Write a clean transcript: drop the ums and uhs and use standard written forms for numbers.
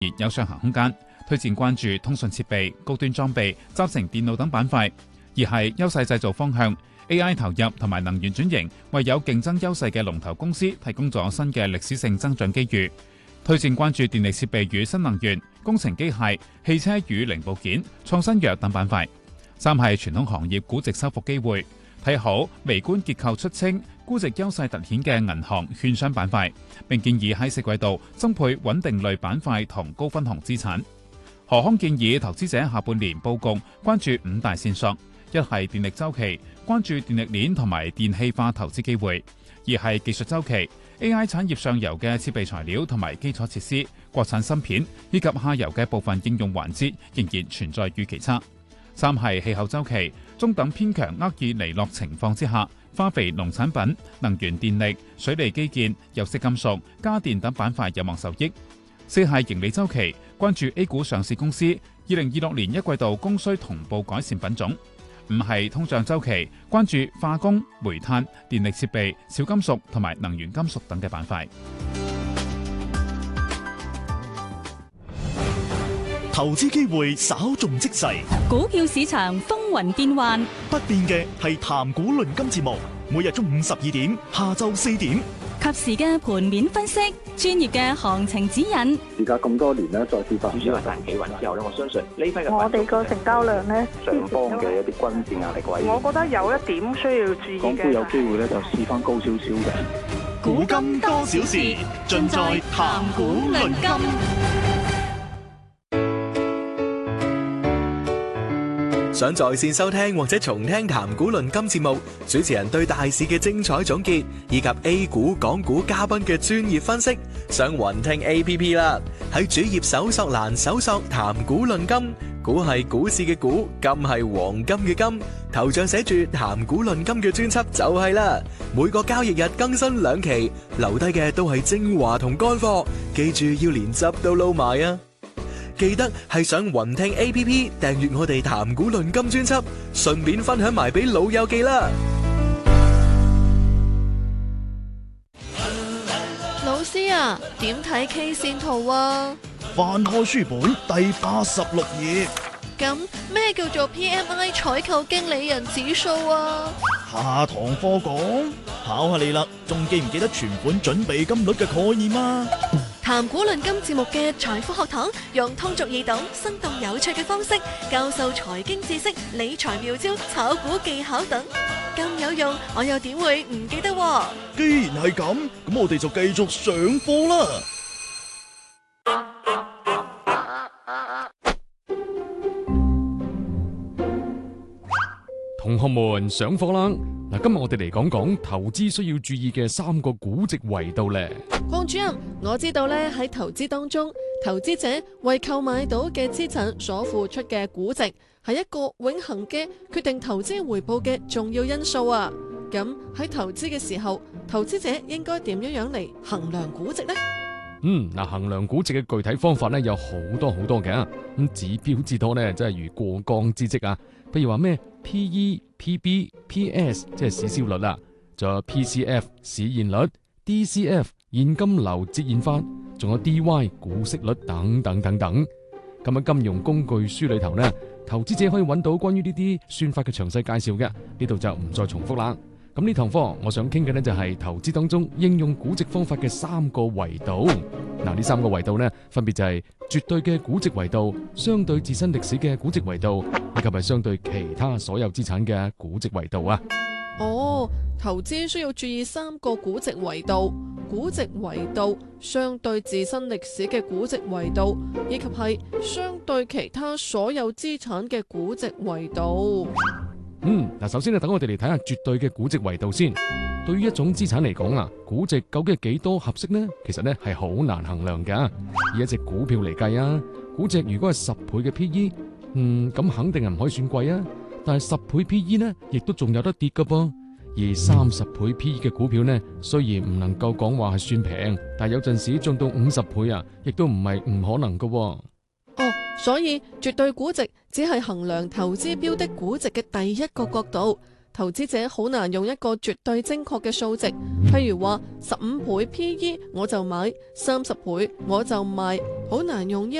然有上行空間，推薦關注通訊設備、高端裝備、集成電路等板塊，而係優勢製造方向。AI 投入同埋能源轉型，為有競爭優勢嘅龍頭公司提供咗新嘅歷史性增長機遇。推薦關注電力設備與新能源、工程機械、汽車與零部件、創新藥等板塊。三係傳統行業估值收復機會，睇好微觀結構出清、估值優勢突顯嘅銀行、券商板塊，並建議喺四季度增配穩定類板塊同高分紅資產。何康建議投資者下半年佈局關注五大線索：一係電力週期，關注電力鏈同埋電氣化投資機會；二係技術週期，AI 產業上游嘅設備材料同埋基礎設施、國產芯片以及下游嘅部分應用環節仍然存在預期差；三係氣候週期，中等偏強厄爾尼諾情況之下，化肥、農產品、能源電力、水利基建、有色金屬、家電等板塊有望受益；四係盈利週期，關注 A 股上市公司2026年一季度供需同步改善品種；五係通脹週期，關注化工、煤炭、電力設備、小金屬同埋能源金屬等嘅板塊。 投資機會稍縱即逝， 股票市場風雲變幻， 不變嘅係談股論金節目，每日中午12點、下晝4點， 及時嘅盤面分析，專業嘅行情指引。 而家咁多年咧，再次發展主要係大企穩之後咧，我相信呢批嘅我哋個成交量咧， 上方嘅一啲均線壓力位， 我覺得有一點需要注意嘅。 港股有機會咧就試翻高少少嘅。 古今多少事，盡在談股論金。 想在線收聽或者重聽談股論金節目，主持人對大市嘅精彩總結，以及 A 股、港股嘉賓嘅專業分析，上雲聽 APP 啦。喺主頁搜索欄搜索談股論金，股係股市嘅股，金係黃金嘅金，頭像寫住談股論金嘅專輯就係啦。每個交易日更新2期，留低嘅都係精華同乾貨，記住要連汁都撈埋啊！記得係上雲聽 APP 訂閱我哋談股論金專輯，順便分享埋俾老友記啦。 老師啊，點睇 K 線圖啊？ 翻開書本第86頁。 咁咩叫做 PMI 採購經理人指數啊？ 下堂課講，考下你啦，仲記唔記得存款準備金率嘅概念啊？ 談股論金節目嘅財富學堂，用通俗易懂、生動有趣嘅方式教授財經知識、理財妙招、炒股技巧等，咁有用，我又點會唔記得？ 既然係咁，咁我哋就繼續上課啦。 同學們上課啦！嗱，今日我哋嚟講講投資需要注意嘅3個估值維度咧。 鄺主任，我知道咧，喺投資當中，投資者為購買到嘅資產所付出嘅估值係一個永恆嘅決定投資回報嘅重要因素啊。咁喺投資嘅時候，投資者應該點樣嚟衡量估值呢？ 衡量估值嘅具體方法咧有好多嘅，咁指標之多咧，真係如過江之鯽啊！譬如話咩 PE、PB、PS 即係市銷率啦，仲有 PCF 市現率、DCF 現金流折現法，仲有 DY 股息率等。咁喺金融工具書裏頭呢，投資者可以揾到關於呢啲算法嘅詳細介紹嘅，呢度就唔再重複啦。咁呢堂課我想傾嘅呢，就係投資當中應用估值方法嘅3個維度。嗱，呢3個維度呢，分別就係絕對嘅估值維度、相對自身歷史嘅估值維度，以及係相對其他所有資產嘅估值維度啊。 投資需要注意3個估值維度：估值維度、相對自身歷史嘅估值維度，以及係相對其他所有資產嘅估值維度。 首先等我哋嚟睇下絕對嘅估值維度先。對於一種資產嚟講啊，估值究竟係幾多合適呢？其實呢係好難衡量噶。以一隻股票嚟計啊，估值如果係10倍嘅 PE，咁肯定係唔可以算貴啊。但係10倍 PE 呢，亦都仲有得跌噶噃。而30倍 PE 嘅股票呢，雖然唔能夠講話係算平，但係有陣時進到50倍啊，亦都唔係唔可能噶。 所以絕對估值只係衡量投資標的估值嘅第一個角度， 投資者好難用一個絕對精確嘅數值，譬如話15倍 PE 我就買，30倍我就賣，好難用呢